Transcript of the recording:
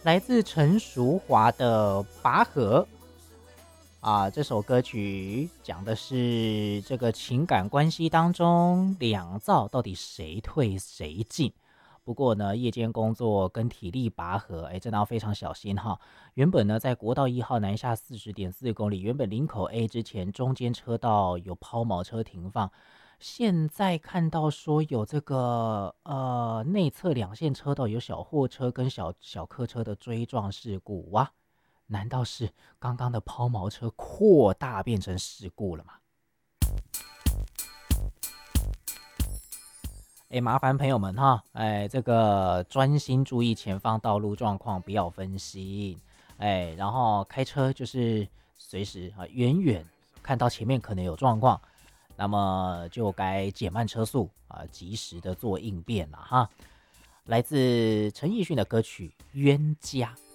来自陈淑华的拔河啊，这首歌曲讲的是这个情感关系当中两造到底谁退谁进。不过呢，夜间工作跟体力拔河，真的要非常小心哈。原本呢，在国道1号南下40.4公里，原本林口 A 之前中间车道有抛锚车停放，现在看到说有这个内侧两线车道有小货车跟小客车的追撞事故，哇，难道是刚刚的抛锚车扩大变成事故了吗？麻烦朋友们哈，这个专心注意前方道路状况，不要分心，然后开车就是随时啊，远远看到前面可能有状况，那么就该减慢车速啊，及时的做应变了哈。来自陈奕迅的歌曲《冤家》。